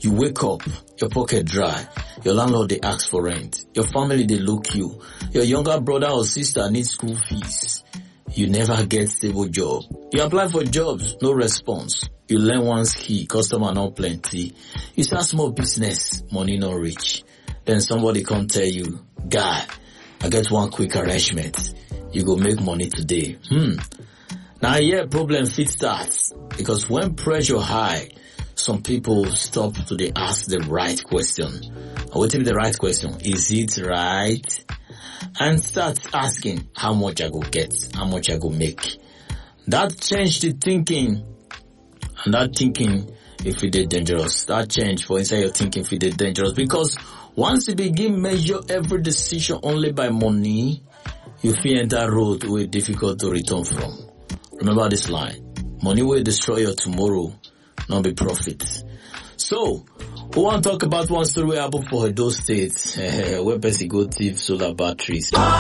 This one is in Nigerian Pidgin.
You wake up, your pocket dry, your landlord they ask for rent, your family they look you, your younger brother or sister needs school fees. You never get stable job. You apply for jobs, no response. You learn one skill, customer not plenty. You start small business, money not reach. Then somebody come tell you, guy, I get one quick arrangement. You go make money today. Now here problem fit starts. Because when pressure high, some people stop to they ask the right question. What if the right question? Is it right? And start asking how much I go get, how much I go make. That change the thinking. And that thinking, if it is dangerous, that change for inside your thinking if it is dangerous. Because once you begin measure every decision only by money, you feel enter road where it's difficult to return from. Remember this line. Money will destroy your tomorrow, not be profit. So, we want to talk about one story wey happen for Edo State, where person go thief solar batteries.